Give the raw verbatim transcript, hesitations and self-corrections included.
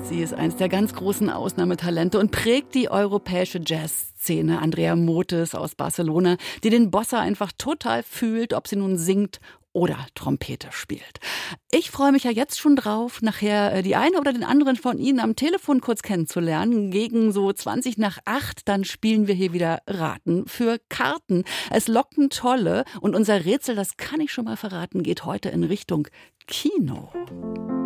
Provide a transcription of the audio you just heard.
Sie ist eins der ganz großen Ausnahmetalente und prägt die europäische Jazzszene. Andrea Motes aus Barcelona, die den Bossa einfach total fühlt, ob sie nun singt oder Trompete spielt. Ich freue mich ja jetzt schon drauf, nachher die eine oder den anderen von Ihnen am Telefon kurz kennenzulernen. Gegen so zwanzig nach acht, dann spielen wir hier wieder Raten für Karten. Es locken tolle und unser Rätsel, das kann ich schon mal verraten, geht heute in Richtung Kino.